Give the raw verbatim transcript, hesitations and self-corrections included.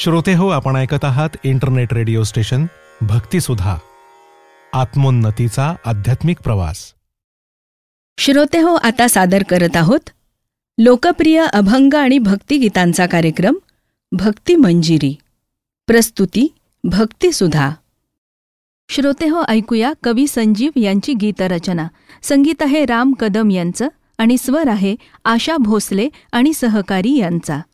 श्रोते हो, आपण ऐकत आहात इंटरनेट रेडिओ स्टेशन भक्तिसुधा, आत्मोन्नतीचा आध्यात्मिक प्रवास. श्रोते हो, आता सादर करत आहोत लोकप्रिय अभंग आणि भक्तिगीतांचा कार्यक्रम भक्ती मंजिरी. प्रस्तुती भक्तिसुधा. श्रोते हो, ऐकूया कवी संजीव यांची गीतरचना. संगीत आहे राम कदम यांचं आणि स्वर आहे आशा भोसले आणि सहकारी यांचा.